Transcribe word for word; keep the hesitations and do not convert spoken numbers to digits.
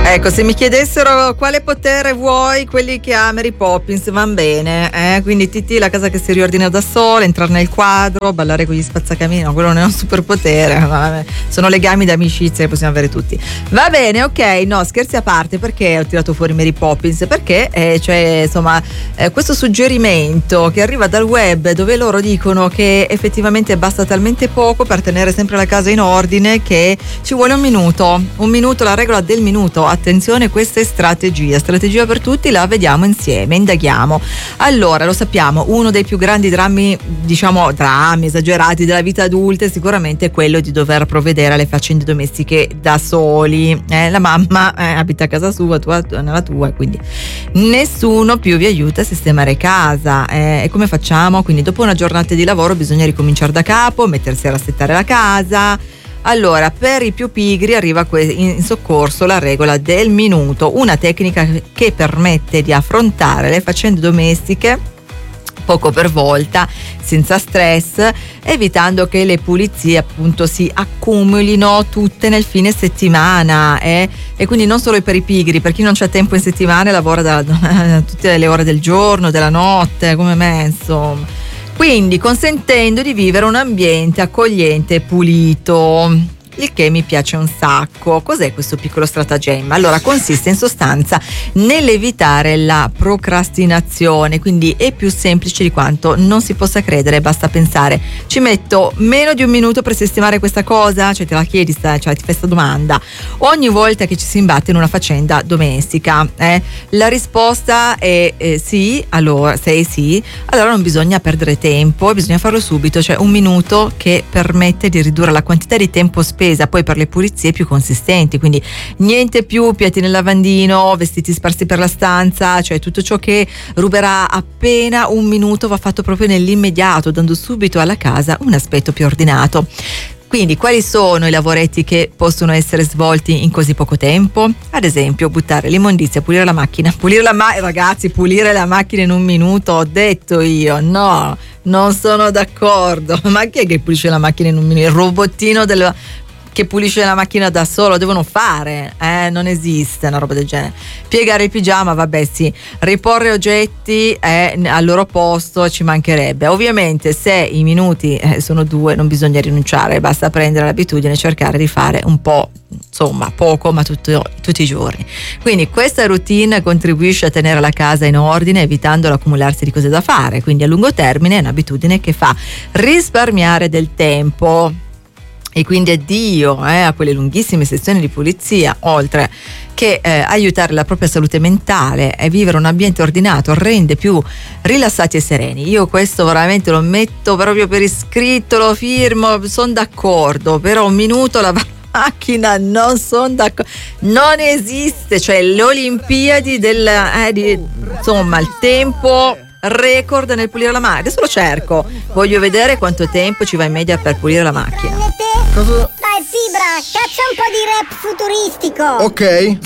Ecco, se mi chiedessero quale potere vuoi, quelli che ha Mary Poppins van bene, eh? Quindi Titi, la casa che si riordina da sola, entrare nel quadro, ballare con gli spazzacamini, no, quello non è un superpotere, vabbè, sono legami d'amicizia che possiamo avere tutti. Va bene, ok, no, scherzi a parte, perché ho tirato fuori Mary Poppins? Perché eh, cioè, insomma, eh, questo suggerimento che arriva dal web, dove loro dicono che effettivamente basta talmente poco per tenere sempre la casa in ordine che ci vuole un minuto, un minuto, la regola del minuto. Attenzione, questa è strategia, strategia per tutti, la vediamo insieme, indaghiamo. Allora, lo sappiamo, uno dei più grandi drammi, diciamo drammi esagerati della vita adulta è sicuramente quello di dover provvedere alle faccende domestiche da soli. Eh, la mamma eh, abita a casa sua, tu nella tua, quindi nessuno più vi aiuta a sistemare casa. Eh, e come facciamo? Quindi dopo una giornata di lavoro bisogna ricominciare da capo, mettersi a rassettare la casa. Allora, per i più pigri arriva in soccorso la regola del minuto, una tecnica che permette di affrontare le faccende domestiche poco per volta, senza stress, evitando che le pulizie appunto si accumulino tutte nel fine settimana, eh? E quindi non solo per i pigri, per chi non c'ha tempo in settimana e lavora da, da tutte le ore del giorno, della notte, come me, insomma. Quindi consentendo di vivere un ambiente accogliente e pulito, il che mi piace un sacco. Cos'è questo piccolo stratagemma? Allora, consiste in sostanza nell'evitare la procrastinazione, quindi è più semplice di quanto non si possa credere, basta pensare: ci metto meno di un minuto per sistemare questa cosa? Cioè te la chiedi, cioè ti fai questa domanda ogni volta che ci si imbatte in una faccenda domestica, eh? La risposta è eh, sì. Allora, se è sì, allora non bisogna perdere tempo, bisogna farlo subito, cioè un minuto che permette di ridurre la quantità di tempo speso poi per le pulizie più consistenti. Quindi niente più piatti nel lavandino, vestiti sparsi per la stanza, cioè tutto ciò che ruberà appena un minuto va fatto proprio nell'immediato, dando subito alla casa un aspetto più ordinato. Quindi quali sono i lavoretti che possono essere svolti in così poco tempo? Ad esempio, buttare l'immondizia, pulire la macchina. Pulire la ma- ragazzi, pulire la macchina in un minuto, ho detto io, no, non sono d'accordo. Ma chi è che pulisce la macchina in un minuto? Il robottino del che pulisce la macchina da solo, devono fare, eh? Non esiste una roba del genere. Piegare il pigiama, vabbè sì, riporre oggetti eh, al loro posto, ci mancherebbe. Ovviamente se i minuti eh, sono due non bisogna rinunciare, basta prendere l'abitudine e cercare di fare un po', insomma poco, ma tutto, tutti i giorni. Quindi questa routine contribuisce a tenere la casa in ordine, evitando l'accumularsi di cose da fare, quindi a lungo termine è un'abitudine che fa risparmiare del tempo. E quindi addio eh, a quelle lunghissime sessioni di pulizia, oltre che eh, aiutare la propria salute mentale e vivere un ambiente ordinato rende più rilassati e sereni. Io questo veramente lo metto proprio per iscritto, lo firmo, sono d'accordo, però un minuto la macchina non sono d'accordo, non esiste, cioè le Olimpiadi del eh, di, insomma il tempo record nel pulire la macchina. Adesso lo cerco, voglio vedere quanto tempo ci va in media per pulire la macchina. Cosa? Dai Fibra, caccia un po' di rap futuristico. Ok,